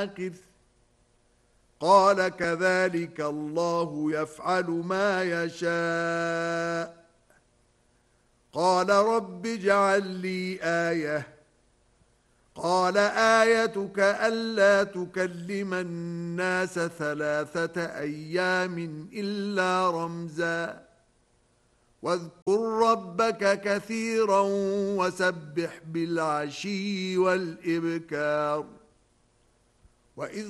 قال كذلك الله يفعل ما يشاء قال رب اجعل لي آية قال آيتك ألا تكلم الناس 3 أيام إلا رمزا واذكر ربك كثيرا وسبح بالعشي والإبكار وإذ